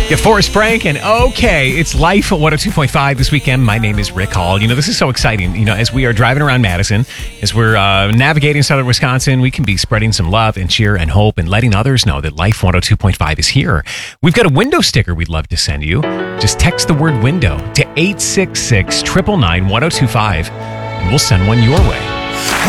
Yeah, Forrest Frank, and okay, it's Life at 102.5 this weekend. My name is Rick Hall. This is so exciting. As we are driving around Madison, as we're navigating southern Wisconsin, we can be spreading some love and cheer and hope and letting others know that Life 102.5 is here. We've got a window sticker we'd love to send you. Just text the word window to 866-999-1025, and we'll send one your way.